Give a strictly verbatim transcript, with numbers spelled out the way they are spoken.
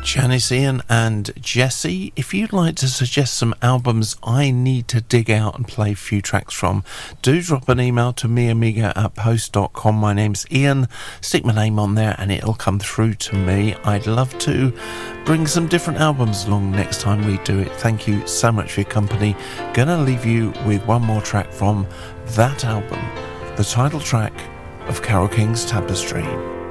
Janice, Ian and Jesse, if you'd like to suggest some albums I need to dig out and play a few tracks from, do drop an email to miamiga at post dot com. My name's Ian. Stick my name on there and it'll come through to me. I'd love to bring some different albums along next time we do it. Thank you so much for your company. Gonna leave you with one more track from that album, the title track of Carole King's Tapestry.